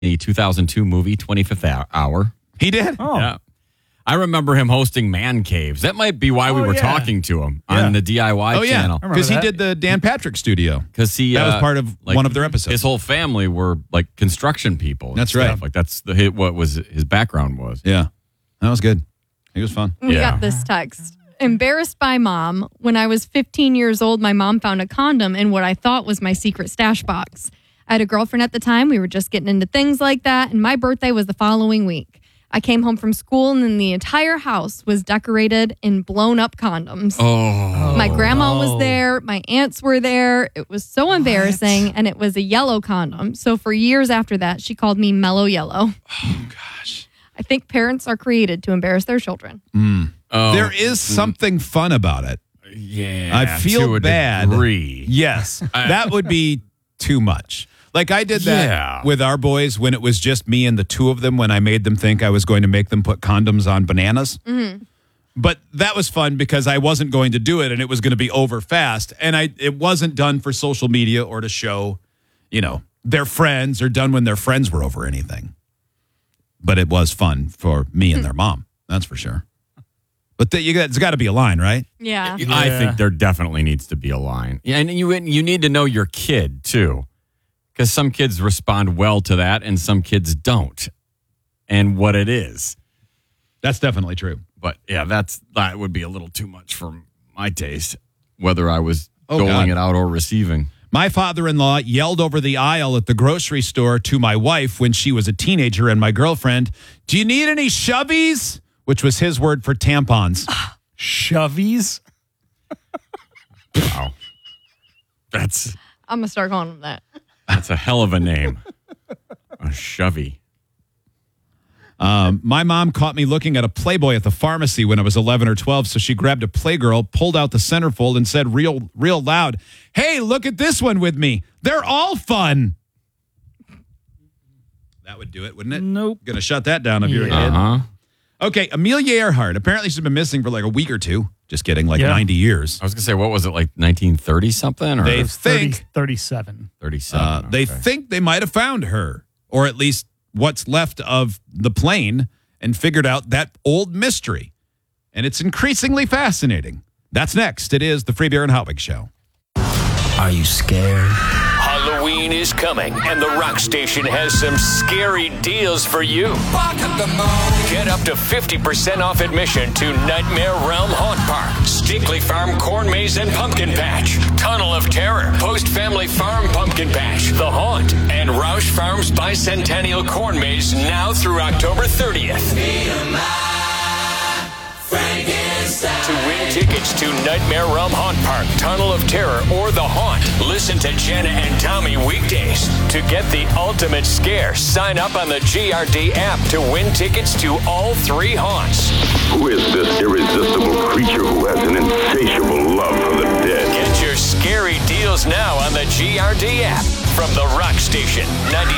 the 2002 movie 25th Hour. He did? Oh. Yeah. I remember him hosting Man Caves. That might be why we were talking to him on the DIY channel. Because he did the Dan Patrick Studio. Because that was part of one of their episodes. His whole family were like construction people. That's right. Like that's what was his background was. Yeah, that was good. He was fun. We got this text. Embarrassed by mom. When I was 15 years old, my mom found a condom in what I thought was my secret stash box. I had a girlfriend at the time. We were just getting into things like that, and my birthday was the following week. I came home from school, and then the entire house was decorated in blown-up condoms. Oh. My grandma was there. My aunts were there. It was so embarrassing, and it was a yellow condom. So for years after that, she called me Mellow Yellow. Oh, gosh. I think parents are created to embarrass their children. There is something fun about it. Yeah. I feel to a bad. degree. Yes. That would be too much. Like I did that with our boys when it was just me and the two of them when I made them think I was going to make them put condoms on bananas. Mm-hmm. But that was fun because I wasn't going to do it and it was going to be over fast. And it wasn't done for social media or to show, their friends or done when their friends were over anything. But it was fun for me and their mom. That's for sure. But there's got to be a line, right? Yeah. I think there definitely needs to be a line. Yeah, and you need to know your kid, too. Because some kids respond well to that and some kids don't. And what it is. That's definitely true. But yeah, that would be a little too much for my taste, whether I was doling it out or receiving. My father-in-law yelled over the aisle at the grocery store to my wife when she was a teenager and my girlfriend, "Do you need any shovies?" Which was his word for tampons. Shovies? Wow. I'm going to start calling them that. That's a hell of a name. A shovey. My mom caught me looking at a Playboy at the pharmacy when I was 11 or 12, so she grabbed a Playgirl, pulled out the centerfold, and said real loud, "Hey, look at this one with me. They're all fun." That would do it, wouldn't it? Nope. Going to shut that down if you're a kid. Uh-huh. Okay, Amelia Earhart. Apparently she's been missing for like a week or two. Just kidding, 90 years. I was going to say, what was it, like 1930 something? Or They think 37. 37. They think they might have found her, or at least what's left of the plane, and figured out that old mystery. And it's increasingly fascinating. That's next. It is the Free Beer and Hot Wings Show. Are you scared? Halloween is coming, and the Rock Station has some scary deals for you. Get up to 50% off admission to Nightmare Realm Haunt Park, Stickley Farm Corn Maze and Pumpkin Patch, Tunnel of Terror, Post Family Farm Pumpkin Patch, The Haunt, and Roush Farms Bicentennial Corn Maze now through October 30th. To win tickets to Nightmare Realm Haunt Park, Tunnel of Terror, or The Haunt, listen to Jenna and Tommy weekdays. To get the ultimate scare, sign up on the GRD app to win tickets to all 3 haunts. Who is this irresistible creature who has an insatiable love for the dead? Get your scary deals now on the GRD app from the Rock Station, 97.5